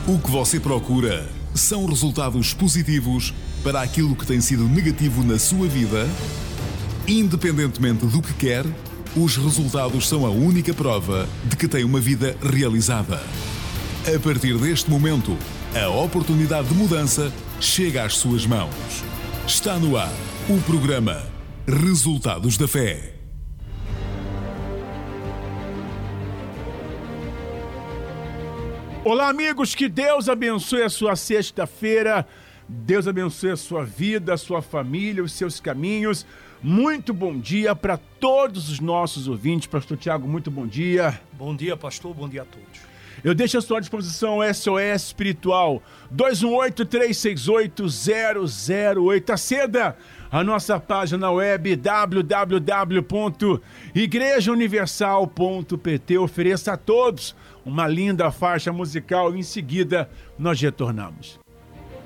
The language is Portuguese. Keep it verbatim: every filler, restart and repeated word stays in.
O que você procura são resultados positivos para aquilo que tem sido negativo na sua vida? Independentemente do que quer, os resultados são a única prova de que tem uma vida realizada. A partir deste momento, a oportunidade de mudança chega às suas mãos. Está no ar o programa Resultados da Fé. Olá, amigos, que Deus abençoe a sua sexta-feira, Deus abençoe a sua vida, a sua família, os seus caminhos. Muito bom dia para todos os nossos ouvintes. Pastor Tiago, muito bom dia. Bom dia, pastor, bom dia a todos. Eu deixo à sua disposição o S O S Espiritual dois um oito, três seis oito, zero zero oito. Aceda a nossa página web w w w ponto igreja universal ponto p t. Ofereça a todos uma linda faixa musical e em seguida nós retornamos.